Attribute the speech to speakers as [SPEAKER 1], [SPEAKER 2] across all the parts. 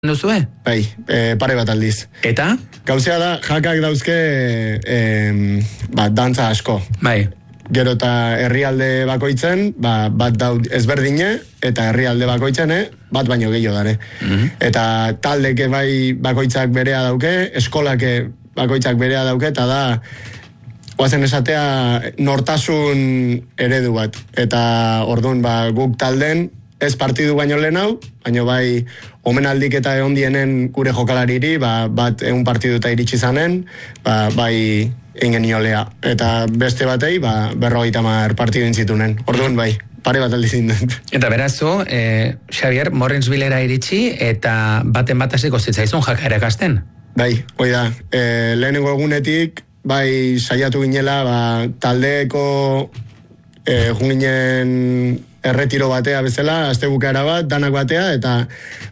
[SPEAKER 1] duzue?
[SPEAKER 2] Bai, pare bat aldiz.
[SPEAKER 1] Eta?
[SPEAKER 2] Gauzea da, jakak dauzke dantza asko.
[SPEAKER 1] Bai.
[SPEAKER 2] Gero eta herrialde bakoitzen, bat daud ezberdine, eta herrialde bakoitzen, bat baino gehiago dare. Eta taldeke bai bakoitzak berea dauke, eskolake bakoitzak berea dauke, eta da, oazen esatea, nortasun eredu bat. Eta orduan, guk talden, ez partidu baino lehen hau, baino bai omenaldik eta egondienen gure jokalariri, bat egun partiduta iritsi zanen, bai ingen iolea. Eta beste batei, 50 partidu intzitunen. Orduan bai, pare bat aldiz inden.
[SPEAKER 1] Eta berazu, Xavier, Morrensbillera iritsi, eta baten bat hasiko zitzaizun jaka erakasten.
[SPEAKER 2] Bai, hoi da, lehenengo egunetik, bai saiatu ginela, taldeeko junginen erretiro batea bezala, aste bukaera bat, danak batea, eta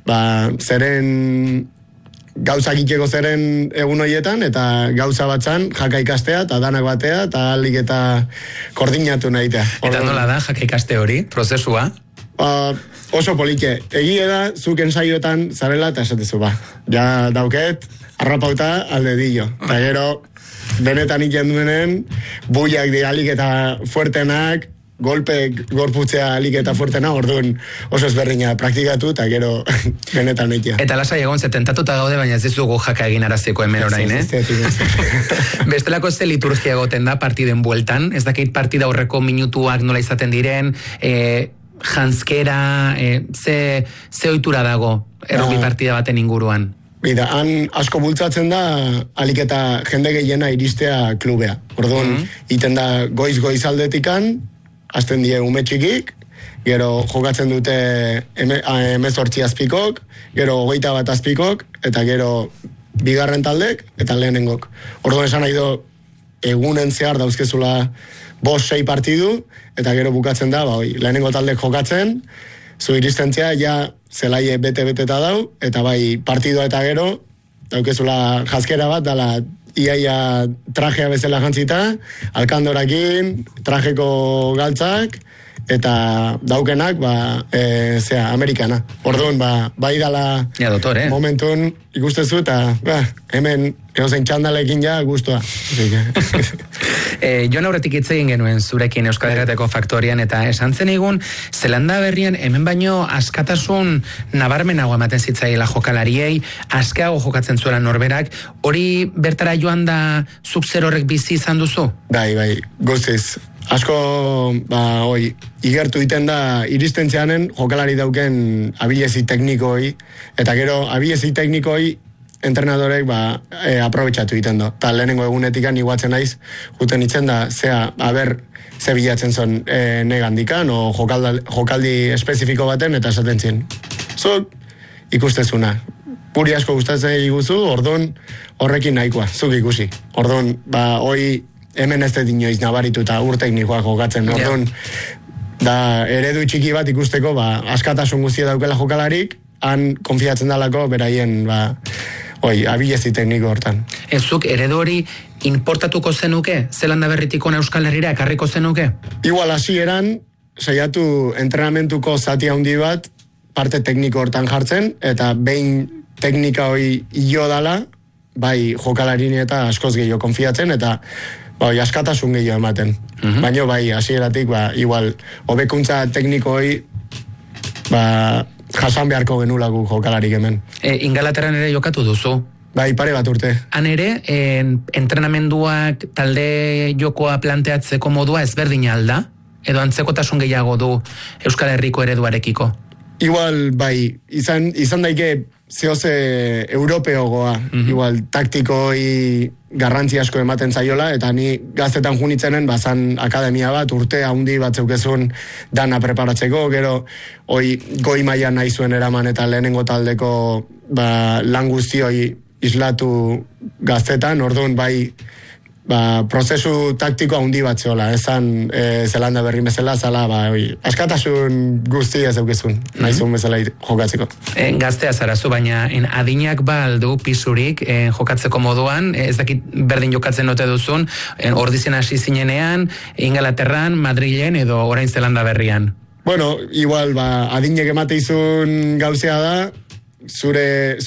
[SPEAKER 2] zeren gauzak itxeko zeren egun horietan, eta gauza batzan jaka ikastea, eta danak batea, eta alik eta koordinatu nahitea.
[SPEAKER 1] Eta nola da jaka ikaste hori, prozesua?
[SPEAKER 2] Oso polike. Egie da, zuk ensaioetan zarela, eta esatezu, ja dauket, arrapauta alde dillo. Eta gero, benetan ikenduenen, buiak di alik eta fuertenak, golpe gorputzea alik eta fuertena, orduan oso ezberdina praktikatu, eta gero benetan egia.
[SPEAKER 1] Eta lasai egon, tentatuta gaude, baina ez dizugu jaka egin araziko hemen orain, Bestelako ze liturgia egoten da partiden bueltan, ez dakit partida aurreko minutuak nola izaten diren, janskera, ze ohitura dago errubi partida baten inguruan?
[SPEAKER 2] Bida, han asko bultzatzen da alik eta jende gehiena iristea klubea. Orduan, iten da goiz aldetikan, hasten die ume txikik, gero jokatzen dute 18 azpikok, gero 21 azpikok, eta gero bigarren taldek, eta lehenengok. Orduan esan nahi do, egunen zehar dauzkezula 5-6 partidu, eta gero bukatzen da, lehenengo taldek jokatzen, zu iristentzia, ja zelaie bete-beteta dau, eta bai partidua eta gero, daukezula jaskera bat, dala iaia trajea bezala jantzita, alkandorakin, trajeko galtzak, eta daukenak, amerikana. Orduan, bai dala momentun ikustezu, eta hemen egozein txandalekin ja guztua.
[SPEAKER 1] Joan aurretik hitz egin genuen zurekin Euskal Herriateko Faktorian, eta esan zen egun, Zelanda berrian hemen baino askatasun nabarmenago ematen zitzaila jokalariei, askeago jokatzen zuela norberak, hori bertara joan da zuk zer horrek bizi izan duzu?
[SPEAKER 2] Bai, guztiz. Asko, igertu iten da iristentzeanen jokalari dauken abilezi teknikoi, eta gero abilezi teknikoi entrenadorek aprobetxatu iten do. Ta lehenengo egunetikan iguatzen naiz, juten itzen da, ze bilatzen zon negandikan, o jokaldi espezifiko baten, eta esaten zien. Zuk ikustezuna. Puri asko gustatzen iguzu, orduan horrekin nahikoa, zuk ikusi. Orduan, hoi hemen ez inoiz nabaritu eta teknikoak jokatzen. Orduan, da eredu txiki bat ikusteko, askatasun guztia daukela jokalarik, han konfiatzen dalako beraien, abilezi tekniko hortan.
[SPEAKER 1] Zuk eredu hori importatuko zenuke? Zelanda berritiko Euskal Herrira ekarriko zenuke?
[SPEAKER 2] Igual hasieran saiatu entrenamentuko zati handi bat parte tekniko hortan jartzen, eta behin teknika hori hilo dala, bai jokalarin eta askoz gehiago konfiatzen, eta askatasun gehiago ematen. Baina hasieratik, igual, hobekuntza tekniko hori, jasan beharko genulagu jokalarik hemen.
[SPEAKER 1] Ingalaterran ere jokatu duzu?
[SPEAKER 2] Bai, pare bat urte.
[SPEAKER 1] Han ere, entrenamenduak talde jokoa planteatzeko modua ezberdina alda? Edo antzekotasun gehiago du Euskal Herriko ereduarekiko?
[SPEAKER 2] Igual, izan daike zehoze europeogoa, igual taktikoi garrantzi asko ematen zaiola, eta ni gaztetan junitzenen, zan akademia bat, urte handi bat zeukezun dana preparatzeko, gero goi mailan nahi zuen eraman, eta lehenengo taldeko lan guztioi islatu gaztetan, orduan prozesu taktiko handi bat zeola, esan Zelanda berri bezala, zala, askatasun guztia zeukezun, nahi zuen bezala jokatzeko.
[SPEAKER 1] Gaztea zarazu, baina adinak aldu pisurik jokatzeko moduan, ez dakit berdin jokatzen ote duzun, ordizien hasi zinenean, Ingalaterran, Madrilen edo orain Zelanda berrian.
[SPEAKER 2] Bueno, igual, adinek emate izun gauzea da, zure